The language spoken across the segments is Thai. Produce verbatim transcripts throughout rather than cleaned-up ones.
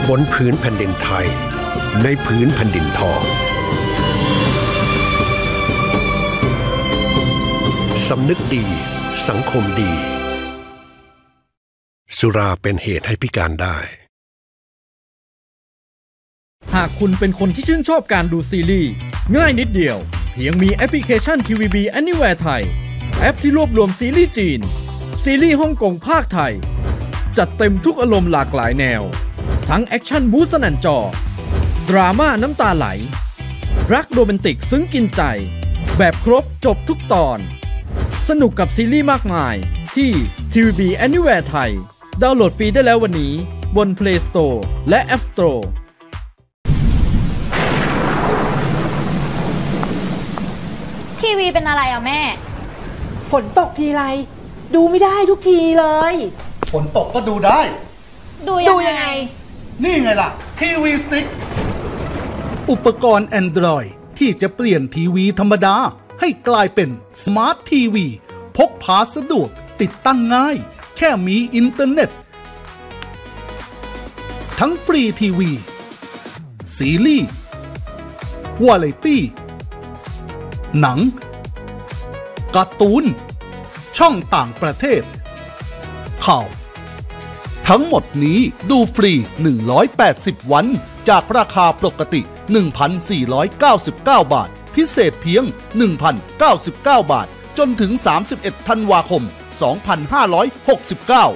บนผืนแผ่นดินไทยในผืนแผ่นดินทองสำนึกดีสังคมดีสุราเป็นเหตุให้พิการได้หากคุณเป็นคนที่ชื่นชอบการดูซีรีส์ง่ายนิดเดียวเพียงมีแอปพลิเคชัน ที วี บี Anywhere ไทยแอปที่รวบรวมซีรีส์จีนซีรีส์ฮ่องกงภาคไทยจัดเต็มทุกอารมณ์หลากหลายแนวทั้งแอคชั่นบู๊สนั่นจอดราม่าน้ำตาไหลรักโรแมนติกซึ้งกินใจแบบครบจบทุกตอนสนุกกับซีรีส์มากมายที่ ที วี บี Anywhere ไทยดาวน์โหลดฟรีได้แล้ววันนี้บน Play Store และ App Store ทีวีเป็นอะไรอ่ะแม่ฝนตกทีไรดูไม่ได้ทุกทีเลยฝนตกก็ดูได้ดูยังไงนี่ไงล่ะทีวีสติ๊กอุปกรณ์ Android ที่จะเปลี่ยนทีวีธรรมดาให้กลายเป็นสมาร์ททีวีพกพาสะดวกติดตั้งง่ายแค่มีอินเทอร์เน็ตทั้งฟรีทีวีซีรีส์วาไรตี้หนังการ์ตูนช่องต่างประเทศข่าวทั้งหมดนี้ดูฟรีหนึ่งร้อยแปดสิบวันจากราคาปกติ หนึ่งพันสี่ร้อยเก้าสิบเก้า บาทพิเศษเพียง หนึ่งพันเก้าสิบเก้า บาทจนถึงสามสิบเอ็ดธันวาคมสองพันห้าร้อยหกสิบเก้า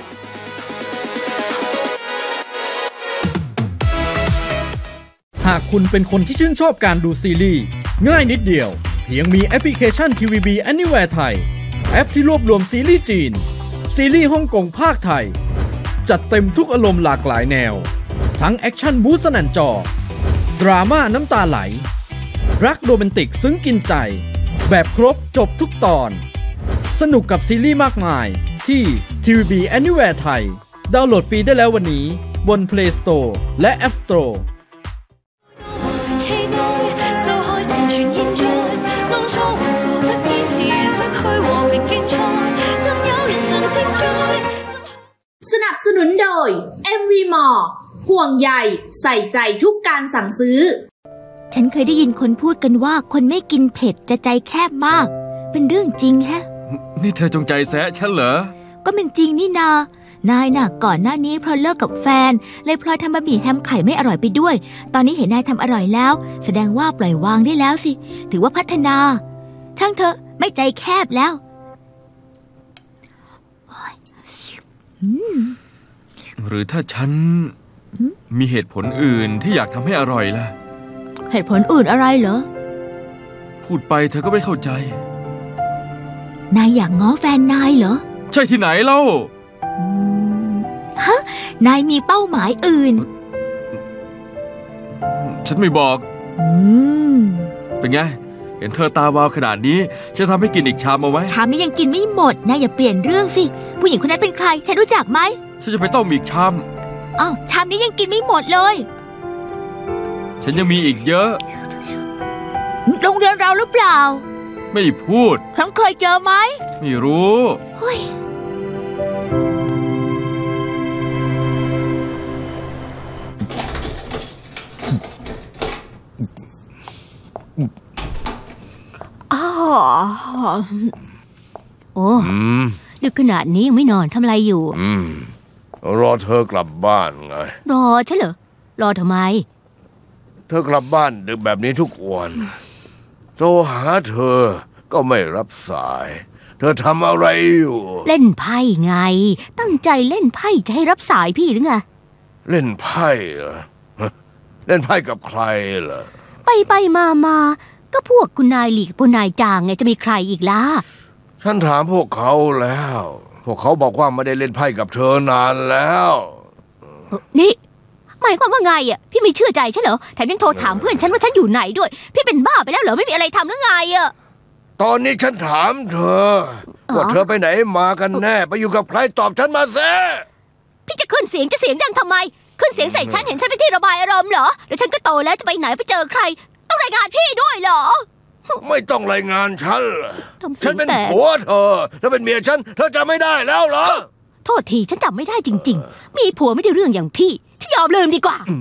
หากคุณเป็นคนที่ชื่นชอบการดูซีรีส์ง่ายนิดเดียวเพียงมีแอปพลิเคชัน ที วี บี Anywhere ไทยแอปที่รวบรวมซีรีส์จีนซีรีส์ฮ่องกงภาคไทยจัดเต็มทุกอารมณ์หลากหลายแนวทั้งแอคชั่นบู๊สนั่นจอดราม่าน้ำตาไหลรักโรแมนติกซึ้งกินใจแบบครบจบทุกตอนสนุกกับซีรีส์มากมายที่ ที วี บี Anywhere ไทยดาวน์โหลดฟรีได้แล้ววันนี้บน Play Store และ App Store สนับสนุนโดย เอ็ม วี Mall ห่วงใยใส่ใจทุกการสั่งซื้อฉันเคยได้ยินคนพูดกันว่าคนไม่กินเผ็ดจะใจแคบมากเป็นเรื่องจริงแฮะนี่เธอจงใจแซะฉันเหรอก็เป็นจริงนี่นานายน่ะก่อนหน้านี้เพราะเลิกกับแฟนเลยพลอยทำบะหมี่แฮมไข่ไม่อร่อยไปด้วยตอนนี้เห็นนายทำอร่อยแล้วแสดงว่าปล่อยวางได้แล้วสิถือว่าพัฒนาช่างเถอะไม่ใจแคบแล้วหรือถ้าฉันมีเหตุผลอื่นที่อยากทำให้อร่อยล่ะเหตุผลอื่นอะไรเหรอพูดไปเธอก็ไม่เข้าใจนายอยากง้อแฟนนายเหรอใช่ที่ไหนเล่าฮะนายมีเป้าหมายอื่นฉันไม่บอกอืมเป็นไงเห็นเธอตาวาวขนาดนี้จะทำให้กินอีกชามเอาไว้ชามนี้ยังกินไม่หมดนายอย่าเปลี่ยนเรื่องสิผู้หญิงคนนั้นเป็นใครฉันรู้จักไหมฉันจะไปต้มอีกชามอ้าวชามนี้ยังกินไม่หมดเลยฉันยังมีอีกเยอะโรงเรียนเราหรือเปล่าไม่พูดฉันเคยเจอไหมไม่รู้เฮ้ยอ๋อโอ้ดึกขนาดนี้ยังไม่นอนทำอะไรอยู่อืมรอเธอกลับบ้านไงรอฉันเหรอรอทำไมเธอกลับบ้านดึกแบบนี้ทุกวันโทรหาเธอก็ไม่รับสายเธอทำอะไรอยู่เล่นไพ่ไงตั้งใจเล่นไพ่จะให้รับสายพี่หรือไงเล่นไพ่เหรอเล่นไพ่กับใครเหรอไปไปมามาก็พวกคุณนายหลีกับคุณนายจางไงจะมีใครอีกล่ะฉันถามพวกเขาแล้วพวกเขาบอกว่าไม่ได้เล่นไพ่กับเธอนานแล้วนี่หมายความว่าไงอ่ะพี่ไม่เชื่อใจฉันเหรอแถมยังโทรถามเพื่อนฉันว่าฉันอยู่ไหนด้วยพี่เป็นบ้าไปแล้วเหรอไม่มีอะไรทำหรือไงอ่ะตอนนี้ฉันถามเธอว่าเธอไปไหนมากันแน่ไปอยู่กับใครตอบฉันมาสิพี่จะขึ้นเสียงจะเสียงดังทำไมขึ้นเสียงใส่ฉันเห็นฉันเป็นที่ระบายอารมณ์เหรอแล้วฉันก็โตแล้วจะไปไหนไปเจอใครต้องรายงานพี่ด้วยเหรอไม่ต้องรายงานฉันฉันเป็นผัวเธอถ้าเป็นเมียฉันเธอจำไม่ได้แล้วเหรอโทษทีฉันจำไม่ได้จริงๆมีผัวไม่ได้เรื่องอย่างพี่ฉันยอมลืมดีกว่า